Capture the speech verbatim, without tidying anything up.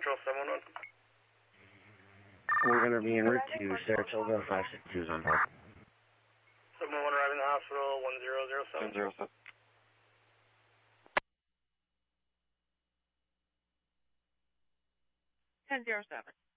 Patrol seven one one. We're going to be en route to Saratoga, five six two is on board. seven one one arriving at the hospital, one zero zero seven. one zero seven. ten zero seven.